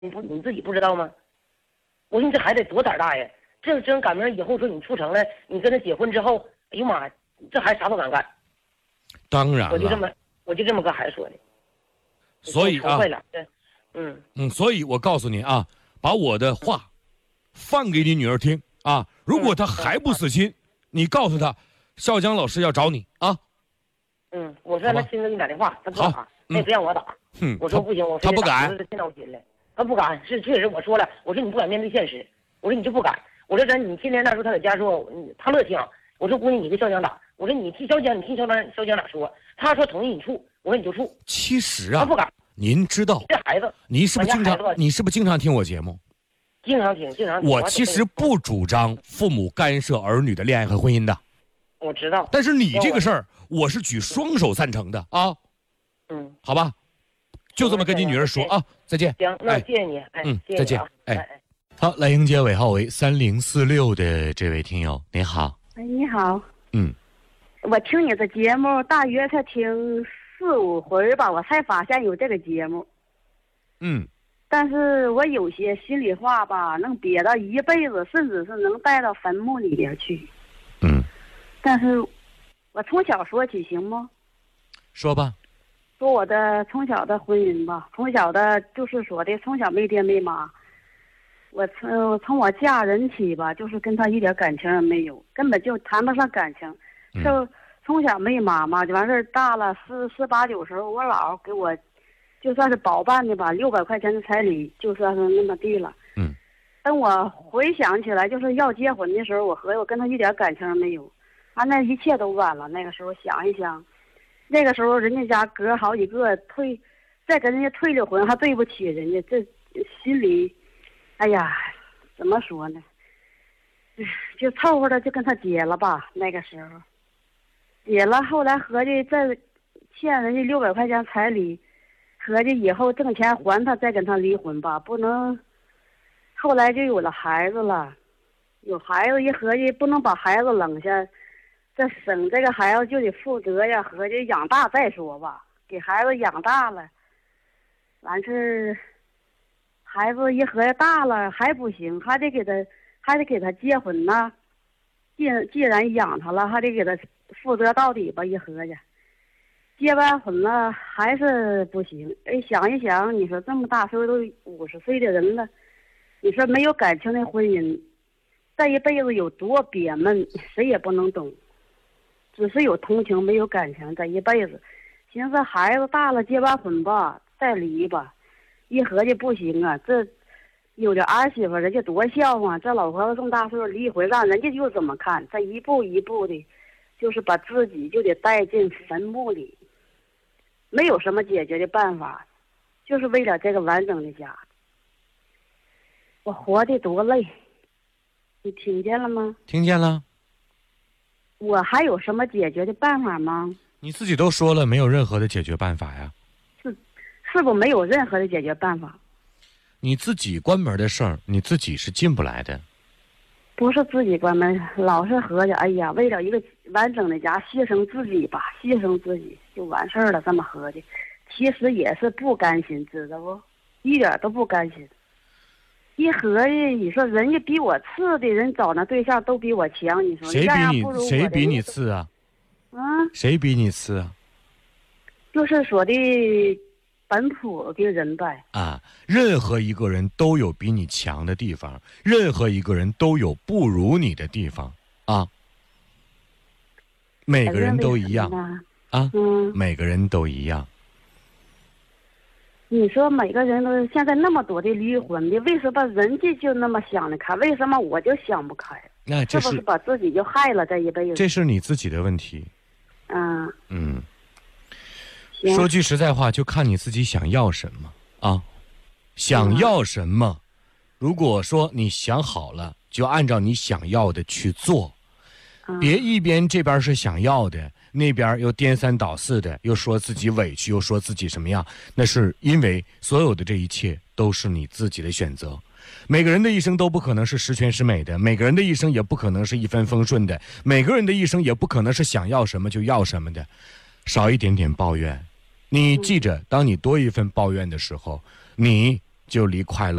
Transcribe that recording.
你自己不知道吗？我说你这孩子多胆大呀！这真赶明以后说你处成了，你跟他结婚之后，哎呦妈，这孩子啥都敢干。 当然了， 我就这么跟孩子说的。 所以啊，所以我告诉你啊，把我的话放给你女儿听啊。如果她还不死心，你告诉她，少江老师要找你啊。 我说让他亲自给你打电话，他不打，他也不让我打。我说不行，我他不敢， 现在我心了，他不敢，是确实我说了，我说你不敢面对现实，我说你就不敢，我说你天天那时候他在家说，他乐听，我说姑娘你给少江打，我说你替少江打说，他说同意你处，我说你就处。 其实啊， 他不敢。 您知道， 这孩子， 你是不是经常听我节目？ 经常听。 我其实不主张父母干涉儿女的恋爱和婚姻的。 我知道。 但是你这个事儿，我是举双手赞成的啊。好吧，就这么跟你女儿说啊。再见。 行，那谢谢你。谢谢再见。好，来迎接尾号为3046的这位听友，您好。 你好。 我听你的节目大约才听4、5回吧，我才发现有这个节目。但是我有些心里话吧，能憋到一辈子，甚至是能带到坟墓里边去。但是我从小说起行吗？ 说吧。 说我的从小的婚姻吧，从小的就是说的从小没爹没妈。我从我嫁人起吧，就是跟他一点感情也没有，根本就谈不上感情。就从小没妈妈，就完事儿大了18、19时候，我姥给我就算是包办的吧，600块钱的彩礼，就算是那么地了。等我回想起来，就是要结婚的时候，我跟他一点感情没有，那一切都晚了。那个时候想一想，那个时候人家家哥好几个再跟人家退了婚，还对不起人家，这心里，哎呀，怎么说呢？就凑合着就跟他结了吧。那个时候结了，后来合计再欠人家600块钱彩礼，合计以后挣钱还他，再跟他离婚吧，不能。后来就有了孩子了，有孩子一合计不能把孩子扔下，这省这个孩子就得负责呀，合计养大再说吧，给孩子养大了，完事孩子一合计大了还不行，还得给他结婚呢。既然养他了，还得给他负责到底吧。一合计，结完婚了还是不行。想一想，你说这么大岁数都50岁的人了，你说没有感情的婚姻，这一辈子有多憋闷，谁也不能懂。只是有同情，没有感情，这一辈子。寻思孩子大了，结完婚吧，再离吧。一合计不行啊，这有的儿媳妇人家多孝啊，这老婆子这么大岁数离婚，让人家就这么看，这一步一步的，就是把自己就得带进坟墓里，没有什么解决的办法，就是为了这个完整的家。我活得多累，你听见了吗？ 听见了。 我还有什么解决的办法吗？ 你自己都说了，没有任何的解决办法呀。 是不没有任何的解决办法？ 你自己关门的事儿，你自己是进不来的。 不是自己关门，老是合计，哎呀，为了一个完整的家，牺牲自己吧，牺牲自己就完事儿了。这么合计，其实也是不甘心，知道不？一点都不甘心。一合计，你说人家比我次的人找那对象都比我强，你说谁比你次啊？谁比你次啊？ 就是说的本土的人呗。 任何一个人都有比你强的地方，任何一个人都有不如你的地方啊。每个人都一样啊。每个人都一样。 你说每个人都现在那么多的离婚的，为什么人家就那么想得开？为什么我就想不开？ 那这是不是把自己就害了这一辈子？ 这是你自己的问题。说句实在话，就看你自己想要什么啊。想要什么，如果说你想好了，就按照你想要的去做，别一边这边是想要的，那边又颠三倒四的，又说自己委屈，又说自己什么样。那是因为所有的这一切都是你自己的选择。每个人的一生都不可能是十全十美的，每个人的一生也不可能是一帆风顺的，每个人的一生也不可能是想要什么就要什么的。少一点点抱怨，你记着，当你多一份抱怨的时候，你就离快乐